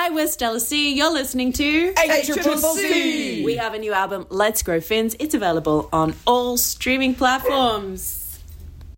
we're Stella C. You're listening to ACCC. We have a new album, Let's Grow Fins. It's available on all streaming platforms.